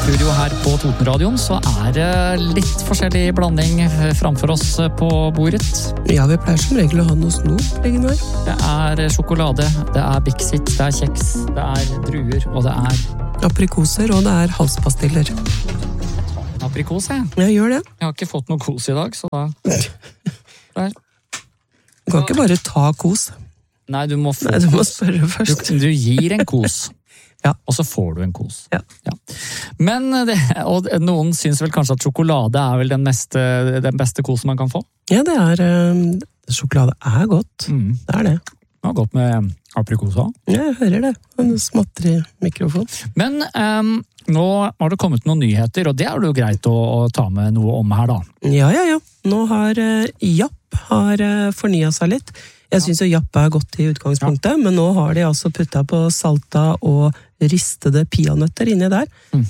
studio her på Totenradioen, så det litt forskjellig blanding framfor oss på bordet. Ja, vi pleier som regel å ha noe snop, Reginar. Det sjokolade, det Bixit, det kjeks, det druer, og det aprikoser, og det halspastiller. Aprikos, jeg. Jeg gjør det. Jeg har ikke fått noe kos i dag, så da... Der. Du kan ikke bare ta kos. Nei, du må få Nei, du må spørre først. Du gir en kos. Ja. Og så får du en kos. Ja. Men og noen synes vel kanskje at sjokolade vel den beste kosen man kan få? Ja, sjokolade godt. Det det. Det har gått med aprikosa. Ja, jeg hører det. Den smatter i mikrofonen. Men nå har det kommet noen nyheter, og det det jo greit å ta med noe om her da. Ja. Nå har Japp fornyet seg litt. Jeg synes jo Japp godt i utgangspunktet, men nå har de altså puttet på salta og ristede peanøtter inni der.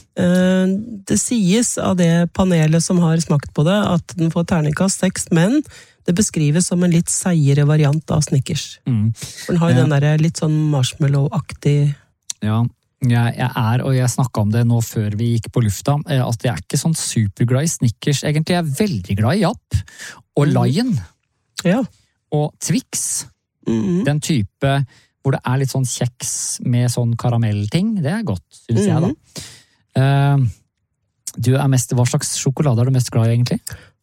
Det sies av det panelet som har smakt på det, at den får terningkast 6, men det beskrives som en litt seigere variant av Snickers. For den har jo den der litt sånn marshmallow-aktig... Ja, og jeg snakket om det nå før vi gikk på lufta, at jeg ikke sånn superglad i Snickers. Egentlig jeg veldig glad i Japp og Lion. Ja. Og Twix, den type hvor det litt sånn kjeks med sånn karamellting, det godt, synes jeg da. Hva slags sjokolade du mest glad i egentlig?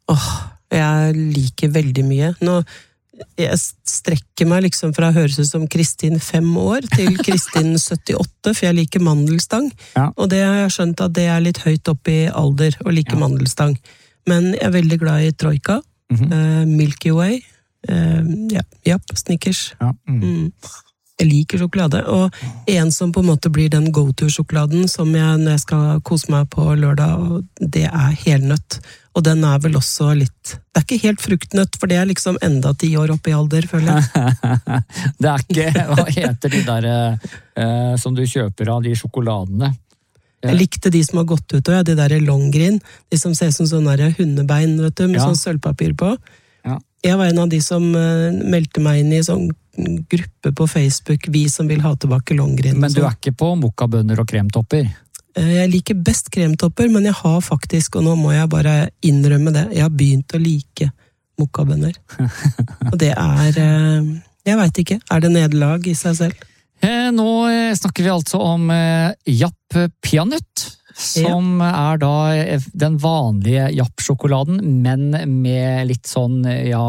Jeg liker veldig mye. Jeg strekker meg liksom fra å høres ut som Kristin 5 år til Kristin 78, for jeg liker mandelstang. Ja. Og det har jeg skjønt at det litt høyt opp i alder å like mandelstang. Men jeg veldig glad i Troika, Milky Way, Japp, Snickers. Ja. Jeg liker sjokolade, og en som på en måte blir den go-to-sjokoladen som når jeg skal kose meg på lørdag, og det helnøtt. Og den vel også litt... Det ikke helt fruktnøtt, for det liksom enda 10 år opp i alder, føler jeg. Det ikke... Hva heter de der som du kjøper av de sjokoladene? Jeg likte de som har gått ut, og de der Longgreen, de som ser som sånne hundebein, vet du, med sånn sølvpapir på. Ja. Jeg var en av de som meldte meg inn i sånn gruppe på Facebook, vi som vil ha tilbake Longgreen. Men du ikke på mokkabønner og kremtopper? Jeg liker best kremtopper, men jeg har faktisk, og nå må jeg bare innrømme det, jeg har begynt å like mokkabønner. Og det jeg vet ikke, det nederlag i seg selv? Nå snakker vi altså om Japp peanøtt, som da den vanlige Japp-sjokoladen, men med litt sånn,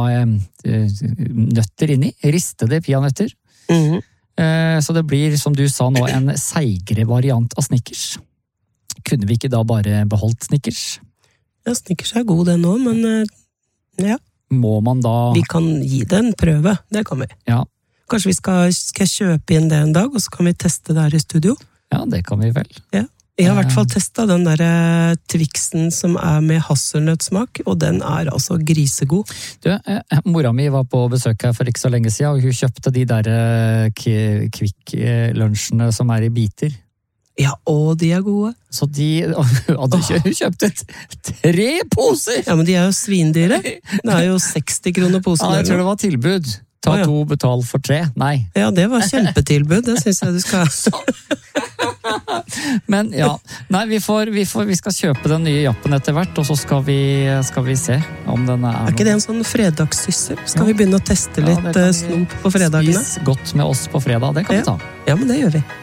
nøtter inni, ristede peanøtter. Så det blir, som du sa nå, en seigere variant av Snickers. Kunne vi ikke da bare beholdt Snickers? Ja, Snickers god det nå, men ja. Må man da... Vi kan gi det en prøve, det kan vi. Ja. Kanskje vi skal kjøpe inn det en dag, og så kan vi teste det her i studio? Ja, det kan vi vel. Ja. Jeg har i hvert fall testet den der Twixen som med hasselnøttsmak, og den altså grisegod. Du, mora mi var på besøk her for ikke så lenge siden, og hun kjøpte de der Kvikk-lunsjene som i biter. Ja, og de gode. Så hun kjøpte 3 poser! Ja, men de jo svindyre. Det jo 60 kroner posen. Ja, jeg tror det var tilbud. Ta 2, betal for 3. Nei. Ja, det var kjempetilbud. Det synes jeg du skal ha. Men ja, nei, vi skal kjøpe den nye Jappen etter hvert, og så skal vi se om den ikke det en sånn fredagssyssel? Skal vi begynne å teste litt snop på fredagene? Spis godt med oss på fredag, det kan vi ta. Ja, men det gjør vi.